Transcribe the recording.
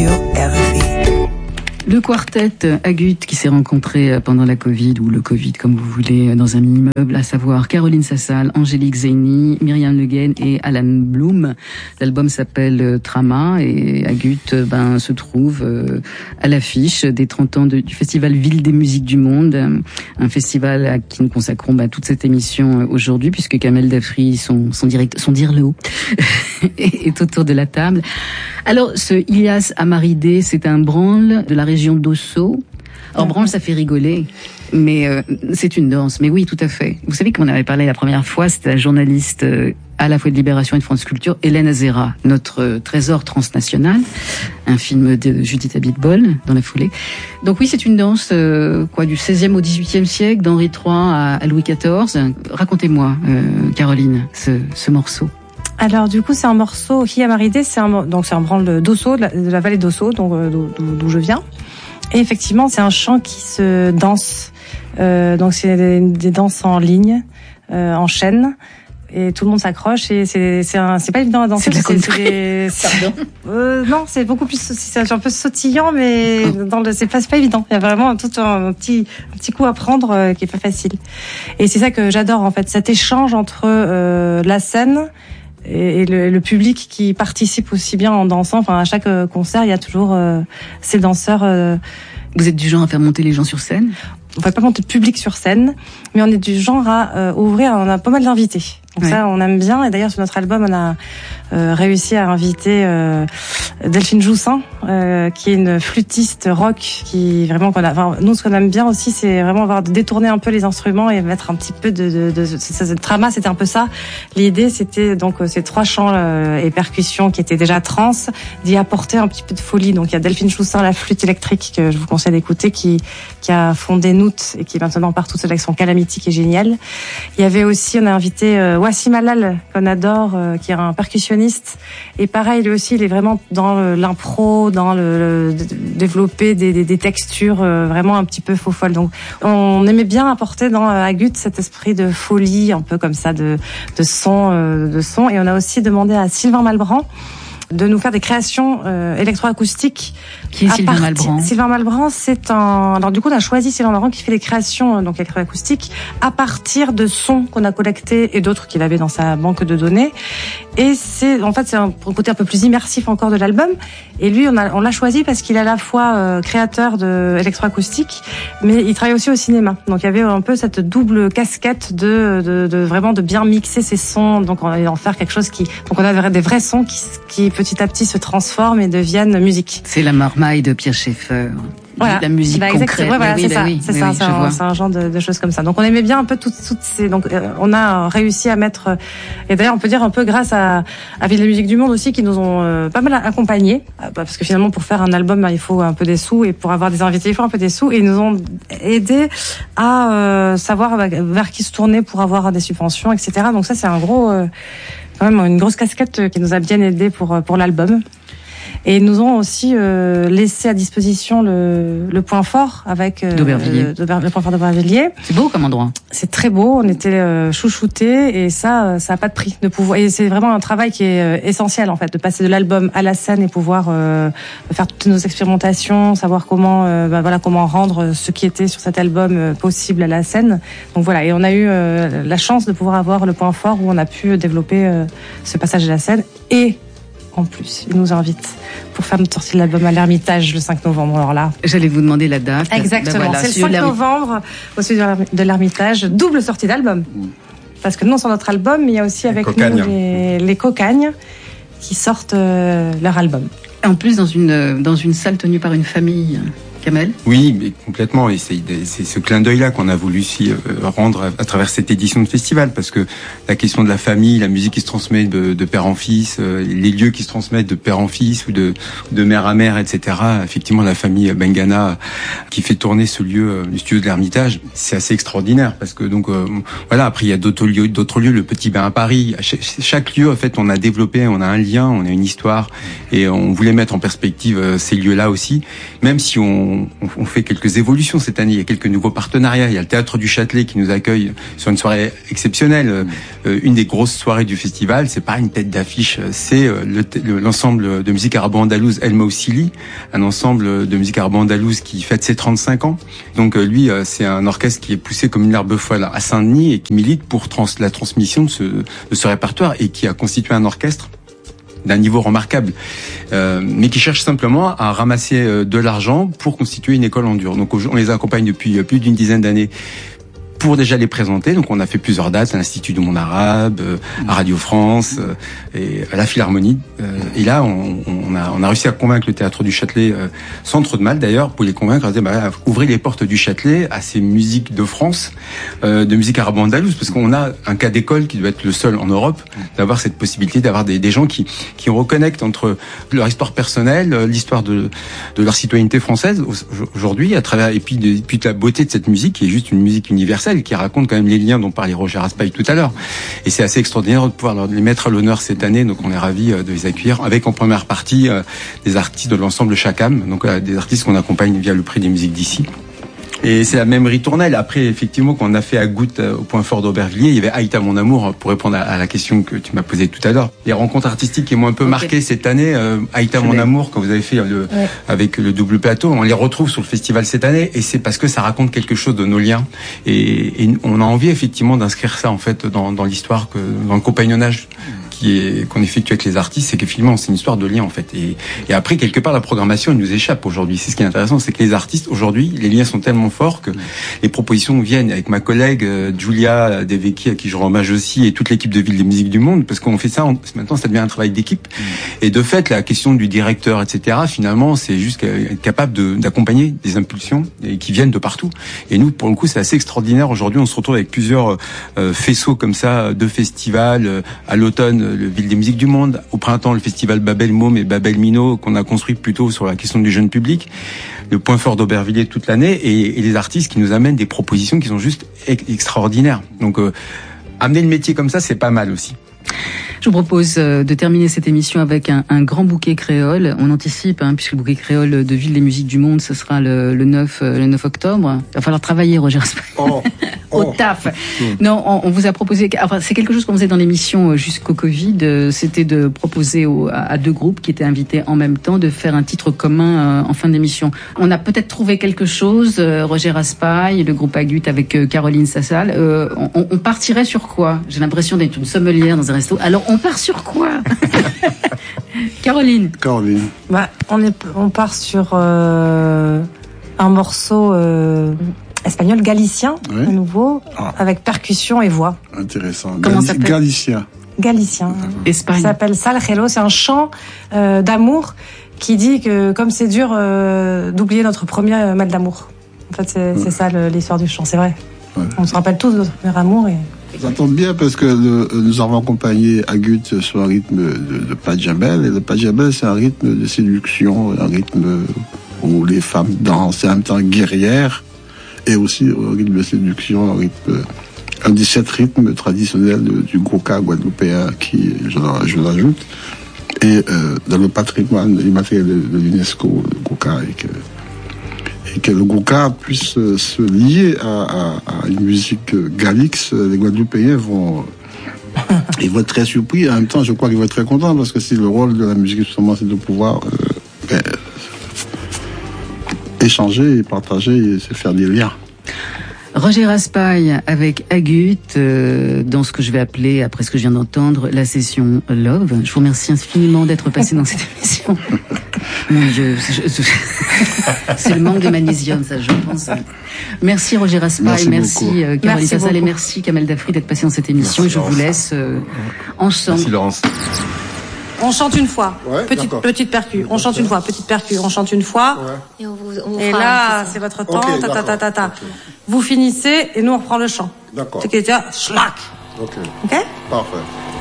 sur RFI. Le quartet Agut qui s'est rencontré pendant la Covid, ou le Covid comme vous voulez, dans un immeuble, à savoir Caroline Sassal, Angélique Zeyni, Myriam Le Guen et Alan Bloom. L'album s'appelle Trama et Agut se trouve à l'affiche des 30 ans du festival Ville des musiques du monde, un festival à qui nous consacrons toute cette émission aujourd'hui, puisque Kamel Dafri, son dirlo, est autour de la table. Alors, ce Ilyas Amaridé, c'est un branle de la région d'Osso. Alors, branle, ça fait rigoler, mais c'est une danse. Mais oui, tout à fait. Vous savez qu'on avait parlé la première fois, c'était la journaliste à la fois de Libération et de France Culture, Hélène Azera, notre trésor transnational, un film de Judith Abitbol dans la foulée. Donc oui, c'est une danse du 16e au 18e siècle, d'Henri III à Louis XIV. Racontez-moi, Caroline, ce morceau. Alors du coup c'est un morceau Hiamaridé, c'est un branle d'Osso, de la vallée d'Osso, d'où je viens. Et effectivement c'est un chant qui se danse, donc c'est des danses en ligne, en chaîne, et tout le monde s'accroche et c'est pas évident à danser. Non, c'est beaucoup plus, c'est un peu sautillant, mais c'est pas évident. Il y a vraiment tout un petit coup à prendre qui est pas facile. Et c'est ça que j'adore en fait, cet échange entre la scène et le public qui participe aussi bien en dansant. Enfin, à chaque concert, il y a toujours ces danseurs. Vous êtes du genre à faire monter les gens sur scène ? On ne fait pas monter le public sur scène, mais on est du genre à ouvrir. On a pas mal d'invités. Donc ça, on aime bien. Et d'ailleurs, sur notre album, on a réussi à inviter Delphine Joussin, qui est une flûtiste rock, qui vraiment nous, ce qu'on aime bien aussi, c'est vraiment détourner un peu les instruments et mettre un petit peu de Trama, c'était un peu ça. L'idée, c'était donc ces 3 chants et percussions qui étaient déjà trans, d'y apporter un petit peu de folie. Donc il y a Delphine Joussin, la flûte électrique, que je vous conseille d'écouter, qui a fondé Noot et qui maintenant part toute seule avec son Calamity, qui est génial. Il y avait aussi, on a invité Wassim Halal, qu'on adore, qui est un percussionniste. Et pareil, lui aussi, il est vraiment dans l'impro, dans le développer des textures vraiment un petit peu faux-folles. Donc, on aimait bien apporter dans Agut cet esprit de folie, un peu comme ça, de son. Et on a aussi demandé à Sylvain Malbran de nous faire des créations électroacoustiques. Qui est Sylvain Malbran ? Sylvain Malbran, alors du coup, on a choisi Sylvain Malbran qui fait des créations donc électroacoustiques à partir de sons qu'on a collectés et d'autres qu'il avait dans sa banque de données. Et c'est un côté un peu plus immersif encore de l'album. Et lui, on l'a choisi parce qu'il est à la fois créateur de électroacoustique, mais il travaille aussi au cinéma. Donc il y avait un peu cette double casquette de vraiment de bien mixer ces sons, donc en faire quelque chose donc on a des vrais sons qui petit à petit se transforment et deviennent musique. C'est la marmaille de Pierre Schaeffer. Voilà. La musique concrète. Ouais, voilà, c'est un genre de choses comme ça. Donc on aimait bien un peu toutes ces. Donc on a réussi à mettre. Et d'ailleurs on peut dire un peu grâce à Ville de musique du monde aussi, qui nous ont pas mal accompagnés, parce que finalement pour faire un album il faut un peu des sous, et pour avoir des invités il faut un peu des sous, et ils nous ont aidés à savoir vers qui se tourner pour avoir des subventions, etc. Donc ça c'est un gros quand même une grosse casquette qui nous a bien aidés pour l'album. Et ils nous ont aussi laissé à disposition le point fort avec d'Aubervilliers. Le point fort d'Aubervilliers. C'est beau comme endroit. C'est très beau. On était chouchoutés, et ça a pas de prix de pouvoir. Et c'est vraiment un travail qui est essentiel en fait, de passer de l'album à la scène et pouvoir faire toutes nos expérimentations, savoir comment rendre ce qui était sur cet album possible à la scène. Donc voilà. Et on a eu la chance de pouvoir avoir le point fort où on a pu développer ce passage à la scène. Et en plus, ils nous invitent pour faire notre sortie de l'album à l'Ermitage le 5 novembre. Alors là, j'allais vous demander la date. Exactement, c'est le 5 novembre au studio de l'Ermitage, double sortie d'album. Parce que non, sur notre album, mais il y a aussi avec nous les Cocagnes qui sortent leur album. En plus, dans une salle tenue par une famille. Kamel ? Oui, mais complètement. Et c'est ce clin d'œil-là qu'on a voulu aussi rendre à travers cette édition de festival, parce que la question de la famille, la musique qui se transmet de père en fils, les lieux qui se transmettent de père en fils ou de mère à mère, etc. Effectivement, la famille Bengana qui fait tourner ce lieu, le studio de l'Ermitage, c'est assez extraordinaire, parce que donc voilà. Après, il y a d'autres lieux, le Petit Bain à Paris. Chaque lieu, en fait, on a développé, on a un lien, on a une histoire, et on voulait mettre en perspective ces lieux-là aussi, même si on on fait quelques évolutions cette année. Il y a quelques nouveaux partenariats. Il y a le Théâtre du Châtelet qui nous accueille sur une soirée exceptionnelle. Une des grosses soirées du festival, c'est pas une tête d'affiche, c'est l'ensemble de musique arabo-andalouse El Mausili, un ensemble de musique arabo-andalouse qui fête ses 35 ans. Donc lui, c'est un orchestre qui est poussé comme une herbe folle à Saint-Denis et qui milite pour la transmission de ce répertoire et qui a constitué un orchestre d'un niveau remarquable, mais qui cherche simplement à ramasser de l'argent pour constituer une école en dur. Donc on les accompagne depuis plus d'une dizaine d'années pour déjà les présenter. Donc on a fait plusieurs dates à l'Institut du Monde Arabe, à Radio France et à la Philharmonie. Et là, on a réussi à convaincre le Théâtre du Châtelet, sans trop de mal d'ailleurs, pour les convaincre, à dire ouvrez les portes du Châtelet à ces musiques de France, de musique arabo-andalouse, parce qu'on a un cas d'école qui doit être le seul en Europe d'avoir cette possibilité d'avoir des gens qui reconnectent entre leur histoire personnelle, l'histoire de leur citoyenneté française aujourd'hui, à travers et puis la beauté de cette musique qui est juste une musique universelle qui raconte quand même les liens dont parlait Roger Raspail tout à l'heure. Et c'est assez extraordinaire de pouvoir les mettre à l'honneur cette année. Donc on est ravis de les accueillir avec en première partie des artistes de l'ensemble Chakam, donc des artistes qu'on accompagne via le prix des musiques d'ici. Et c'est la même ritournelle. Après, effectivement, quand on a fait à Goutte au Point Fort d'Aubervilliers, il y avait Aïta Mon Amour, pour répondre à la question que tu m'as posée tout à l'heure. Les rencontres artistiques qui m'ont un peu marqué cette année, Aïta Mon Amour, quand vous avez fait avec le double plateau, on les retrouve sur le festival cette année, et c'est parce que ça raconte quelque chose de nos liens. Et on a envie, effectivement, d'inscrire ça, en fait, dans l'histoire, dans le compagnonnage qu'on effectue avec les artistes, c'est qu'effectivement c'est une histoire de lien en fait. Et après quelque part la programmation elle nous échappe aujourd'hui. C'est ce qui est intéressant, c'est que les artistes aujourd'hui, les liens sont tellement forts que les propositions viennent avec ma collègue Julia Devecchi à qui je rends hommage aussi et toute l'équipe de Ville des Musiques du Monde parce qu'on fait ça maintenant ça devient un travail d'équipe. Et de fait la question du directeur etc. finalement c'est juste être capable d'accompagner des impulsions et qui viennent de partout. Et nous pour le coup c'est assez extraordinaire aujourd'hui. On se retrouve avec plusieurs faisceaux comme ça de festivals à l'automne. Le Ville des Musiques du Monde, au printemps le festival Babel Môme et Babel Minot qu'on a construit plutôt sur la question du jeune public, le Point Fort d'Aubervilliers toute l'année et les artistes qui nous amènent des propositions qui sont juste extraordinaires. Donc amener le métier comme ça c'est pas mal aussi. Je vous propose de terminer cette émission avec un grand bouquet créole. On anticipe, puisque le bouquet créole de Ville des Musiques du Monde, ce sera le 9 octobre. Il va falloir travailler, Roger Raspail. Au taf. Non, on vous a proposé, enfin, c'est quelque chose qu'on faisait dans l'émission jusqu'au Covid, c'était de proposer à deux groupes qui étaient invités en même temps de faire un titre commun en fin d'émission. On a peut-être trouvé quelque chose, Roger Raspail, le groupe Agut avec Caroline Sassal. On partirait sur quoi? J'ai l'impression d'être une sommelière dans un resto. Alors, on part sur quoi? Caroline. On part sur un morceau espagnol galicien, à nouveau, avec percussion et voix. Intéressant. Comment ça s'appelle? Galicien. Espagne. Ça s'appelle Salgelo. C'est un chant d'amour qui dit que comme c'est dur d'oublier notre premier mal d'amour. En fait, c'est ça l'histoire du chant. C'est vrai. Ouais. On se rappelle tous de notre premier amour et. Ça tombe bien parce que nous avons accompagné Agut sur un rythme de Pajabel. Et le Pajabel, c'est un rythme de séduction, un rythme où les femmes dansent, et en même temps guerrières, et aussi un rythme de séduction, un des 7 rythmes traditionnels du Goka guadeloupéen qui, je l'ajoute, et dans le patrimoine immatériel de l'UNESCO, le Goka, et que le Goka puisse se lier à une musique galix. Les Guadeloupéens vont être très surpris. En même temps, je crois qu'ils vont être très contents parce que c'est le rôle de la musique, justement, c'est de pouvoir échanger et partager et se faire des liens. Roger Raspail avec Agut dans ce que je vais appeler, après ce que je viens d'entendre, la session Love. Je vous remercie infiniment d'être passé dans cette émission. Mon Dieu, c'est le manque de magnésium, ça, je pense. Merci Roger Raspail, merci Caroline Sassal et merci Kamel Dafri d'être passé dans cette émission. Merci, et je vous laisse ensemble. Merci Laurence. On chante une fois, petite percu. On chante une fois, petite percu. On chante une fois. Ouais. Et là, c'est votre temps. Okay, Okay. Vous finissez et nous on reprend le chant. D'accord. Schlag. Ok. Ok. Parfait.